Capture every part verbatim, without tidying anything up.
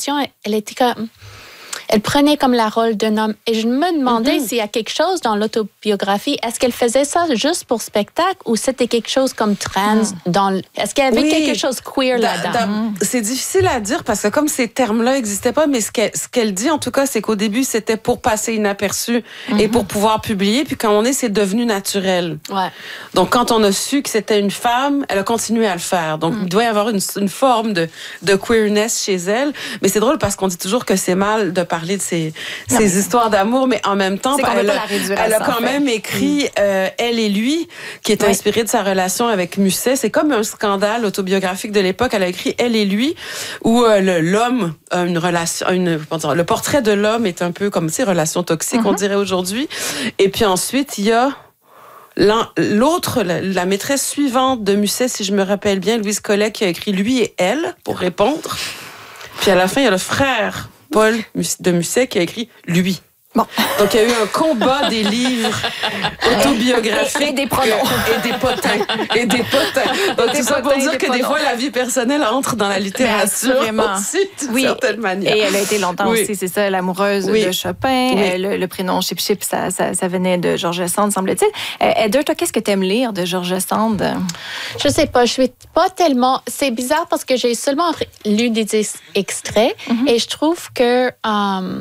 relation, elle, elle était comme... Elle prenait comme la rôle d'un homme. Et je me demandais mm-hmm. s'il y a quelque chose dans l'autobiographie. Est-ce qu'elle faisait ça juste pour spectacle ou c'était quelque chose comme trans? Mm. Dans, est-ce qu'il y avait oui. quelque chose queer da, là-dedans? Da, mm. C'est difficile à dire parce que comme ces termes-là n'existaient pas, mais ce qu'elle, ce qu'elle dit en tout cas, c'est qu'au début, c'était pour passer inaperçu mm-hmm. et pour pouvoir publier. Puis quand on est, c'est devenu naturel. Ouais. Donc quand on a su que c'était une femme, elle a continué à le faire. Donc mm. il doit y avoir une, une forme de, de queerness chez elle. Mais c'est drôle parce qu'on dit toujours que c'est mal de parler de ces, non, ces histoires d'amour, mais en même temps, elle a, elle a quand même écrit euh, Elle et lui, qui est oui. inspiré de sa relation avec Musset. C'est comme un scandale autobiographique de l'époque. Elle a écrit Elle et lui, où euh, le, l'homme a une relation, une, dire, le portrait de l'homme est un peu comme, tu sais, relation toxique, mm-hmm. on dirait aujourd'hui. Et puis ensuite, il y a l'autre, la, la maîtresse suivante de Musset, si je me rappelle bien, Louise Collet, qui a écrit Lui et elle, pour répondre. Puis à la fin, il y a le frère Paul de Musset qui a écrit Lui. Bon. Donc, il y a eu un combat des livres autobiographiques. Et des pronoms. Et des potins. Et des potins. Donc, tout ça pour dire que pronoms. Des fois, la vie personnelle entre dans la littérature aussi, d'une oui. certaine manière. Et elle a été longtemps oui. aussi, c'est ça, l'amoureuse oui. de Chopin. Oui. Euh, le, le prénom Chip Chip, ça, ça, ça venait de George Sand, semble-t-il. Euh, Heather, toi, qu'est-ce que tu aimes lire de George Sand? Je sais pas, je suis pas tellement... C'est bizarre parce que j'ai seulement lu des extraits mm-hmm. et je trouve que... Um,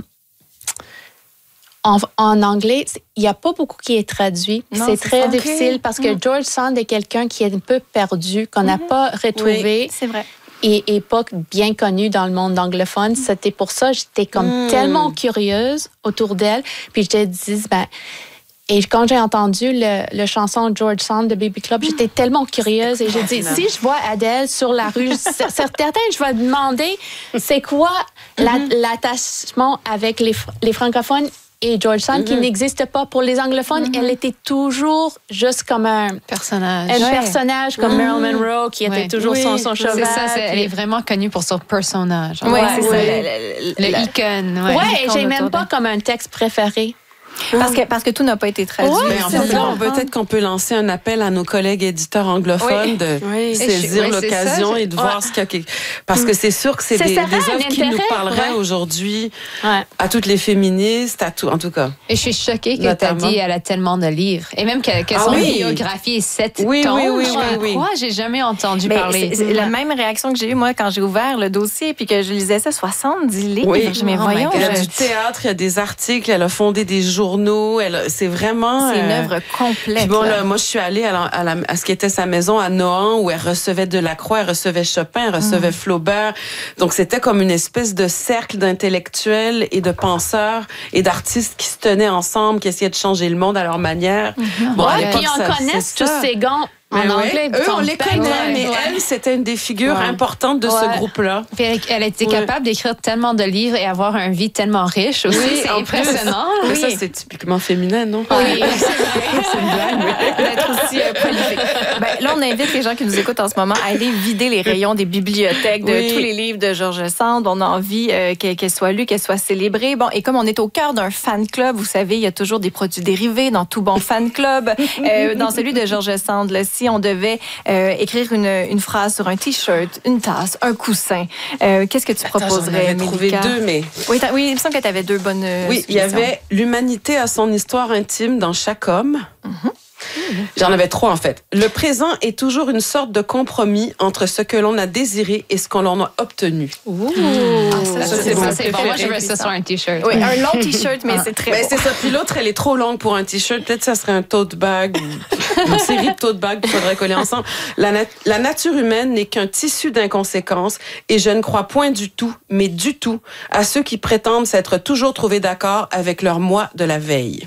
En, en anglais, il n'y a pas beaucoup qui est traduit. Non, c'est, c'est très okay. difficile parce que mm. George Sand est quelqu'un qui est un peu perdu, qu'on n'a mm-hmm. pas retrouvé. Oui, c'est vrai. Et, et pas bien connu dans le monde anglophone. Mm. C'était pour ça que j'étais comme mm. tellement curieuse autour d'elle. Puis je te dis, ben... Et quand j'ai entendu le, le chanson George Sand de Baby Club, j'étais tellement curieuse et j'ai dit, si je vois Adèle sur la rue, certains, je vais demander, c'est quoi la, mm-hmm. l'attachement avec les, les francophones et George Sand, mm-hmm. qui n'existe pas pour les anglophones. Mm-hmm. Elle était toujours juste comme un personnage, un ouais. personnage comme mm-hmm. Marilyn Monroe, qui était ouais. toujours oui. son, son cheval. C'est ça, c'est, elle est vraiment connue pour son personnage. Oui, ouais, c'est ouais. ça. Le, le, le icône. Oui, ouais, j'ai même pas comme un texte préféré. Parce que, parce que tout n'a pas été traduit. Ouais, mais en fait, là, peut-être qu'on peut lancer un appel à nos collègues éditeurs anglophones oui. de oui. saisir oui, l'occasion et de ouais. voir ce qu'il y a. Parce que c'est sûr que c'est, c'est des, des œuvres qui nous parleraient ouais. aujourd'hui ouais. à toutes les féministes, à tout, en tout cas. Et je suis choquée que tu as dit qu'elle a tellement de livres. Et même que, que son ah, oui. biographie est sept oui, tomes. Oui, oui, je oui, oui. crois, j'ai jamais entendu mais parler. C'est, c'est la même réaction que j'ai eue, moi, quand j'ai ouvert le dossier puis que je lisais ça, soixante-dix livres. Oui. Je me voyons. Il y a du théâtre, il y a des articles, elle a fondé des journaux, elle a C'est vraiment... C'est une œuvre complète. Puis bon, là, moi, je suis allée à, la, à, la, à ce qui était sa maison à Nohant, où elle recevait Delacroix, elle recevait Chopin, elle recevait mmh. Flaubert. Donc, c'était comme une espèce de cercle d'intellectuels et de penseurs et d'artistes qui se tenaient ensemble, qui essayaient de changer le monde à leur manière. Mmh. Bon, ouais, puis on connaît tous ces gants en mais anglais. Oui. Eux, on les connaît, ouais, mais ouais. elle, c'était une des figures ouais. importantes de ouais. ce groupe-là. Puis elle, elle a été ouais. capable d'écrire tellement de livres et avoir une vie tellement riche aussi. Oui, c'est impressionnant. Oui. Ça, c'est typiquement féminin, non? Oui, c'est vrai. C'est une blague. D'être aussi euh, prolifique. Ben, là, on invite les gens qui nous écoutent en ce moment à aller vider les rayons des bibliothèques de oui. tous les livres de George Sand. On a envie euh, qu'elle, qu'elle soit lue, qu'elle soit célébrée. Bon, et comme on est au cœur d'un fan club, vous savez, il y a toujours des produits dérivés dans tout bon fan club. Euh, dans celui de George Sand, là, si on devait euh, écrire une, une phrase sur un T-shirt, une tasse, un coussin, euh, qu'est-ce que tu Attends, proposerais, j'en avais trouvé deux, mais... Oui, oui, il me semble que tu avais deux bonnes euh, Oui, il y avait « L'humanité a son histoire intime dans chaque homme mm-hmm. ». J'en avais trois, en fait. Le présent est toujours une sorte de compromis entre ce que l'on a désiré et ce qu'on en a obtenu. Ouh! Ah, ça, ça, c'est, bon. Ça, c'est bon. Moi, je veux ça sur un T-shirt. Oui, un long T-shirt, mais ah. c'est très mais beau. C'est ça. Puis l'autre, elle est trop longue pour un T-shirt. Peut-être que ça serait un tote bag ou une série de tote bags qu'il faudrait coller ensemble. La, nat- la nature humaine n'est qu'un tissu d'inconséquences et je ne crois point du tout, mais du tout, à ceux qui prétendent s'être toujours trouvés d'accord avec leur moi de la veille.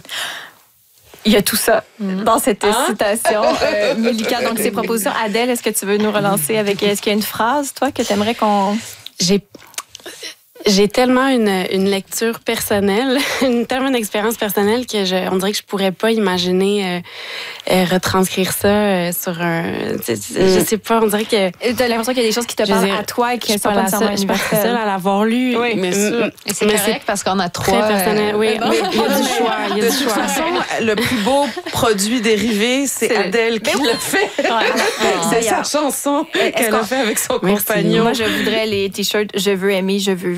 Il y a tout ça mmh. dans cette hein? citation, euh, Mélika. Donc, ces propositions. Adèle, est-ce que tu veux nous relancer avec... Est-ce qu'il y a une phrase, toi, que tu aimerais qu'on... J'ai... J'ai tellement une, une lecture personnelle, une, tellement une expérience personnelle que je, on dirait que je pourrais pas imaginer euh, euh, retranscrire ça euh, sur un... Je sais pas, on dirait que... Tu as l'impression qu'il y a des choses qui te parlent à toi et qui ne sont pas nécessairement universelles. Je suis pas seule à l'avoir lu. Oui, mais, mais c'est correct c'est parce qu'on a trois... Très personnel, oui. Mais il y a du choix. Il y a de du toute choix. façon, le plus beau produit dérivé, c'est, c'est Adèle qui l'a fait. C'est sa chanson qu'elle a fait avec son compagnon. Moi, je voudrais les T-shirts « Je veux aimer, je veux vivre ».